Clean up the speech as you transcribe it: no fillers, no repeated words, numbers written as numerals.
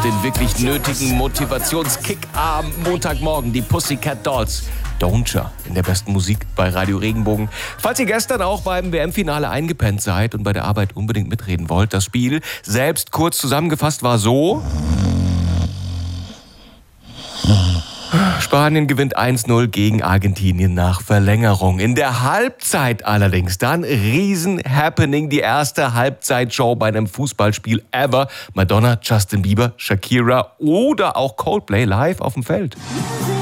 den wirklich nötigen Motivationskick am Montagmorgen. Die Pussycat Dolls. Don'tcha in der besten Musik bei Radio Regenbogen. Falls ihr gestern auch beim WM-Finale eingepennt seid und bei der Arbeit unbedingt mitreden wollt, das Spiel selbst kurz zusammengefasst war so: Spanien gewinnt 1-0 gegen Argentinien nach Verlängerung. In der Halbzeit allerdings dann Riesen-Happening, die erste Halbzeitshow bei einem Fußballspiel ever. Madonna, Justin Bieber, Shakira oder auch Coldplay live auf dem Feld.